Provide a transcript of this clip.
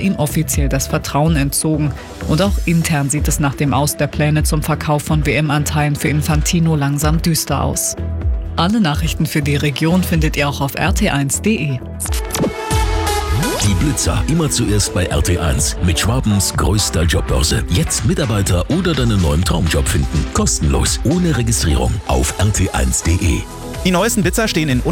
ihm offiziell das Vertrauen entzogen. Und auch intern sieht es nach dem Aus der Pläne zum Verkauf von WM-Anteilen für Infantino langsam düster aus. Alle Nachrichten für die Region findet ihr auch auf rt1.de. Die Blitzer immer zuerst bei RT1 mit Schwabens größter Jobbörse. Jetzt Mitarbeiter oder deinen neuen Traumjob finden. Kostenlos, ohne Registrierung auf rt1.de. Die neuesten Blitzer stehen in